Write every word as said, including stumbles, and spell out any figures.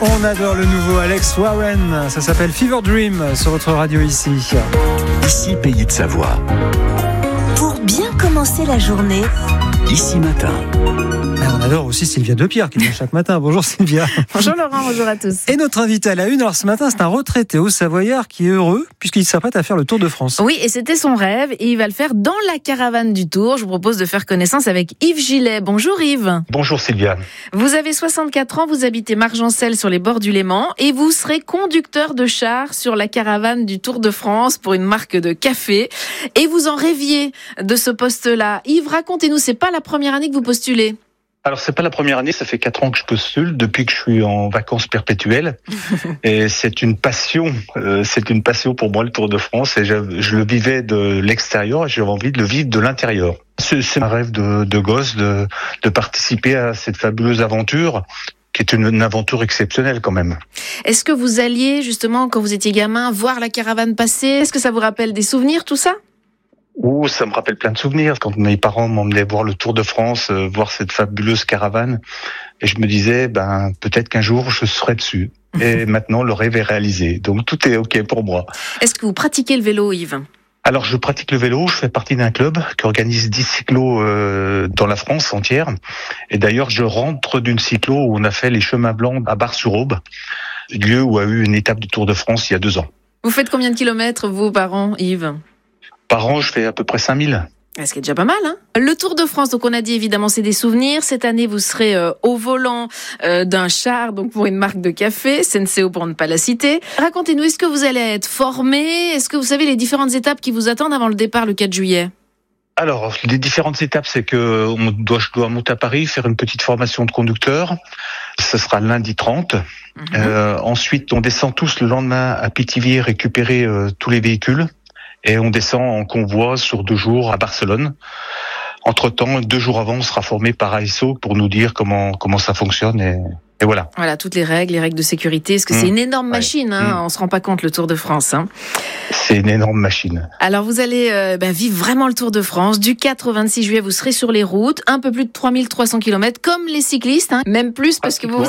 On adore le nouveau Alex Warren, ça s'appelle Fever Dream sur votre radio ici. Ici Pays de Savoie. Pour bien commencer la journée. Ici Matin. On adore aussi Sylvia Depierre qui vient chaque matin. Bonjour Sylvia. Bonjour Laurent, bonjour à tous. Et notre invité à la une, alors ce matin c'est un retraité au Savoyard qui est heureux puisqu'il s'apprête à faire le Tour de France. Oui, et c'était son rêve et il va le faire dans la caravane du Tour. Je vous propose de faire connaissance avec Yves Gillet. Bonjour Yves. Bonjour Sylvia. Vous avez soixante-quatre ans, vous habitez Margencel sur les bords du Léman et vous serez conducteur de char sur la caravane du Tour de France pour une marque de café. Et vous en rêviez de ce poste-là. Yves, racontez-nous, c'est pas la première année que vous postulez? Alors c'est pas la première année, ça fait quatre ans que je postule depuis que je suis en vacances perpétuelles et c'est une passion, euh, c'est une passion pour moi le Tour de France et je, je le vivais de l'extérieur et j'ai envie de le vivre de l'intérieur. C'est, c'est un rêve de, de gosse de, de participer à cette fabuleuse aventure qui est une, une aventure exceptionnelle quand même. Est-ce que vous alliez justement quand vous étiez gamin voir la caravane passer? Est-ce que ça vous rappelle des souvenirs tout ça? Oh, ça me rappelle plein de souvenirs. Quand mes parents m'emmenaient voir le Tour de France, euh, voir cette fabuleuse caravane, et je me disais, ben peut-être qu'un jour je serai dessus. Et maintenant le rêve est réalisé, donc tout est ok pour moi. Est-ce que vous pratiquez le vélo, Yves? Alors je pratique le vélo, je fais partie d'un club qui organise dix cyclos euh, dans la France entière. Et d'ailleurs je rentre d'une cyclo où on a fait les chemins blancs à Bar-sur-Aube, lieu où a eu une étape du Tour de France il y a deux ans. Vous faites combien de kilomètres vous par an, Yves? Par an, je fais à peu près cinq mille. Ce qui est déjà pas mal, hein. Le Tour de France, donc on a dit évidemment c'est des souvenirs. Cette année, vous serez euh, au volant euh, d'un char, donc pour une marque de café, S N C O pour ne pas la citer. Racontez-nous, est-ce que vous allez être formé? Est-ce que vous savez les différentes étapes qui vous attendent avant le départ le quatre juillet? Alors, les différentes étapes, c'est que on doit, je dois monter à Paris, faire une petite formation de conducteur. Ce sera lundi trente. Mmh. Euh, ensuite, on descend tous le lendemain à Pithiviers récupérer euh, tous les véhicules. Et on descend en convoi sur deux jours à Barcelone. Entre-temps, deux jours avant, on sera formé par A S O pour nous dire comment comment ça fonctionne et, et voilà. Voilà, toutes les règles, les règles de sécurité. Parce que mmh. c'est une énorme machine, hein. Mmh. On se rend pas compte le Tour de France. Hein. C'est une énorme machine. Alors vous allez euh, bah, vivre vraiment le Tour de France. Du quatre au vingt-six juillet, vous serez sur les routes, un peu plus de trois mille trois cents kilomètres, comme les cyclistes, hein. Même plus parce que vous